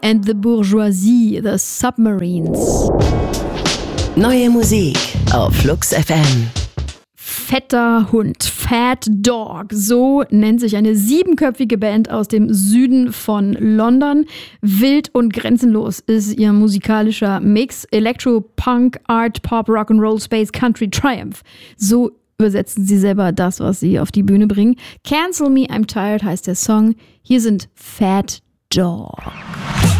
and the Bourgeoisie, the Submarines. Neue Musik auf Flux FM. Fetter Hund, Fat Dog, so nennt sich eine 7-köpfige Band aus dem Süden von London. Wild und grenzenlos ist ihr musikalischer Mix. Electro, Punk, Art, Pop, Rock'n'Roll, Space, Country, Triumph. So übersetzen sie selber das, was sie auf die Bühne bringen. Cancel Me, I'm Tired heißt der Song. Hier sind Fat Dog.